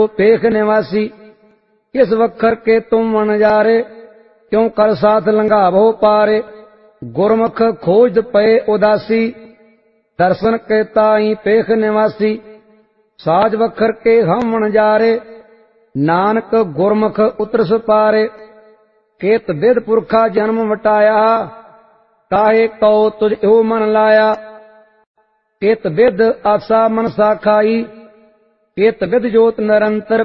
पेख निवासी, किस वखर के तुम वनजारे, क्यों कर साथ लंघावो पारे। गुरमुख खोज पए उदासी, दर्शन के ताई पेख निवासी। साज वखर के हम वनजारे, नानक गुरमुख उतरस पारे। केत विद पुरखा जन्म वटाया, काहे कहो तुझ यो मन लाया। केत विद आसा मनसा खाई, केत विद जोत निरंतर